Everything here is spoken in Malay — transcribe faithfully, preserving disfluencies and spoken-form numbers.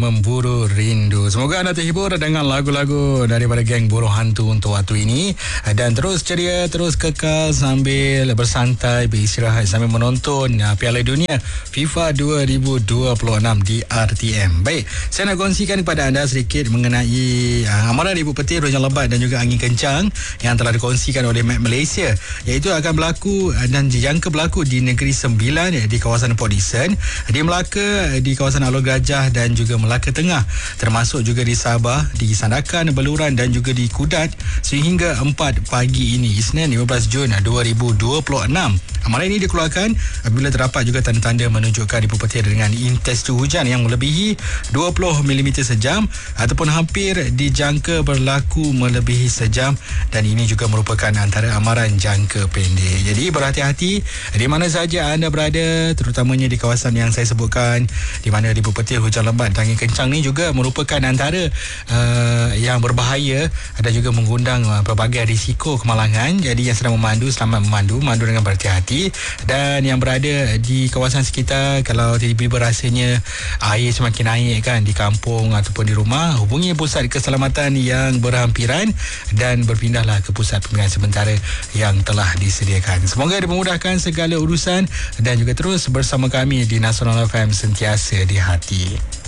Memburu Rindu. Semoga anda terhibur dengan lagu-lagu daripada geng Buruh Hantu untuk waktu ini, dan terus ceria, terus kekal sambil bersantai, beristirahat sambil menonton uh, Piala Dunia FIFA dua ribu dua puluh enam di R T M. Baik, saya nak kongsikan kepada anda sedikit mengenai uh, amaran ibu petir, hujan lebat dan juga angin kencang yang telah dikongsikan oleh Met Malaysia, iaitu akan berlaku uh, dan dijangka berlaku di Negeri Sembilan, di kawasan Port Dickson, di Melaka, di kawasan Alor Gajah dan juga Melaka Tengah, termasuk juga di Sabah, di Sandakan, Beluran dan juga di Kudat sehingga empat pagi ini, Isnin lima belas Jun dua ribu dua puluh enam. Amaran ini dikeluarkan apabila terdapat juga tanda-tanda menunjukkan ibu petir dengan intensitas hujan yang melebihi dua puluh milimeter sejam ataupun hampir dijangka berlaku melebihi sejam, dan ini juga merupakan antara amaran jangka pendek. Jadi berhati-hati di mana saja anda berada, terutamanya di kawasan yang saya sebutkan, di mana ibu petir, hujan lebat dan angin kencang ni juga merupakan antara uh, yang berbahaya dan juga mengundang uh, pelbagai risiko kemalangan. Jadi yang sedang memandu, selamat memandu, memandu dengan berhati-hati. Dan yang berada di kawasan sekitar, kalau tiba-tiba rasanya air semakin naik kan di kampung ataupun di rumah, hubungi pusat keselamatan yang berhampiran dan berpindahlah ke pusat pembinaan sementara yang telah disediakan. Semoga dimudahkan segala urusan dan juga terus bersama kami di Nasional F M, sentiasa di hati.